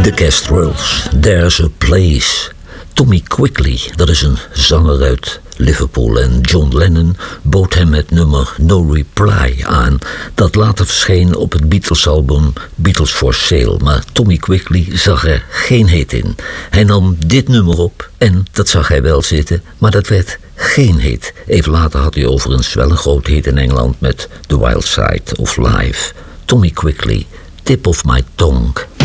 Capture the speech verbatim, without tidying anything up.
The Kestrels, There's a Place. Tommy Quigley, dat is een zanger uit Liverpool. En John Lennon bood hem het nummer No Reply aan, dat later verscheen op het Beatles-album Beatles for Sale. Maar Tommy Quigley zag er geen hit in. Hij nam dit nummer op en dat zag hij wel zitten, maar dat werd geen hit. Even later had hij overigens wel een groot hit in Engeland met The Wild Side of Life. Tommy Quigley, Tip of My Tongue.